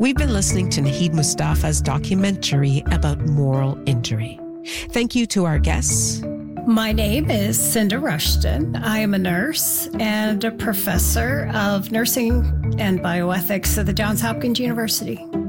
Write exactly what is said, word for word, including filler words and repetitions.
We've been listening to Naheed Mustafa's documentary about moral injury. Thank you to our guests. My name is Cinda Rushton. I am a nurse and a professor of nursing and bioethics at the Johns Hopkins University.